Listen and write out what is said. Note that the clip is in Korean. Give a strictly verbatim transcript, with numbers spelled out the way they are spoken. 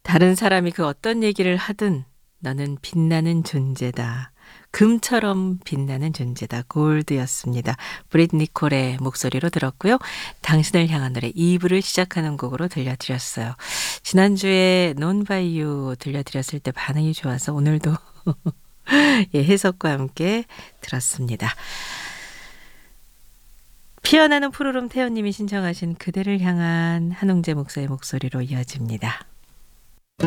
다른 사람이 그 어떤 얘기를 하든 너는 빛나는 존재다. 금처럼 빛나는 존재다. 골드였습니다. 브릿 니콜의 목소리로 들었고요. 당신을 향한 노래 이 부를 시작하는 곡으로 들려드렸어요. 지난주에 논 바이 유 들려드렸을 때 반응이 좋아서 오늘도 예, 해석과 함께 들었습니다. 피어나는 푸르름 태연님이 신청하신 그대를 향한 한웅재 목사의 목소리로 이어집니다.